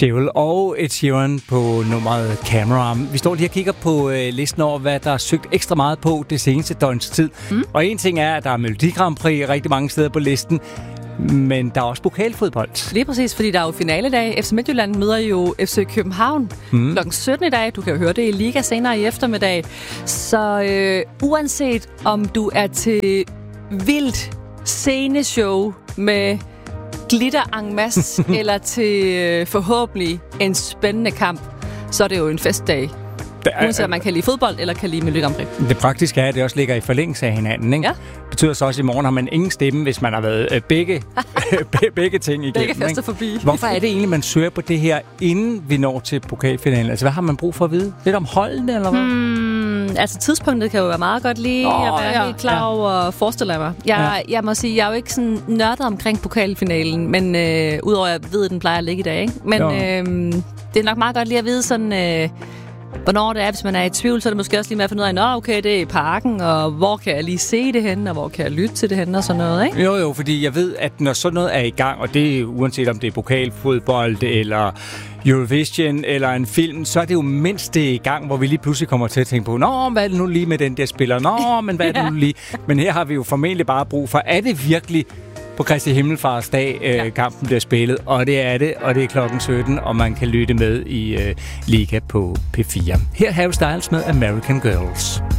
Chevrolet og Ed Sheeran på nummeret Camera. Vi står lige og kigger på listen over, hvad der er søgt ekstra meget på det seneste døgns tid. Og en ting er, at der er Melodi Grand Prix rigtig mange steder på listen, men der er også pokalfodbold. Lige præcis, fordi der er jo finaledag. FC Midtjylland møder jo FC København kl. 17 i dag. Du kan jo høre det i Liga senere i eftermiddag. Så uanset om du er til vildt sceneshow med glitter en masse, eller til forhåbentlig en spændende kamp, så er det jo en festdag. Uanset om man kan lide fodbold, eller kan lide Melodi Grand Prix. Det praktiske er, at det også ligger i forlængelse af hinanden, ikke? Ja. Det betyder så også, at i morgen har man ingen stemme, hvis man har været begge ting igennem. Begge fester forbi. Hvorfor er det egentlig, man søger på det her, inden vi når til pokalfinalen? Altså, hvad har man brug for at vide? Lidt om holdene, eller hvad? Altså, tidspunktet kan jo være meget godt lige at være helt klar over og forestille mig. Jeg må sige, jeg er jo ikke sådan nørdet omkring pokalfinalen, men udover at jeg ved, at den plejer at ligge i dag, ikke? Men det er nok meget godt lige at vide sådan... hvornår det er, hvis man er i tvivl, så er det måske også lige med at finde ud af, okay, det er i parken, og hvor kan jeg lige se det henne, og hvor kan jeg lytte til det henne, og sådan noget, ikke? Jo, fordi jeg ved, at når sådan noget er i gang, og det er uanset om det er pokalfodbold, eller Eurovision, eller en film, så er det jo mindst det i gang, hvor vi lige pludselig kommer til at tænke på, nå, hvad er det nu lige med den der spiller? Men hvad er det nu lige? Men her har vi jo formentlig bare brug for, er det virkelig på Kristi Himmelfarts dag, kampen bliver spillet, og det er det, og det er klokken 17, og man kan lytte med i Liga på P4. Her Harry Styles med American Girls.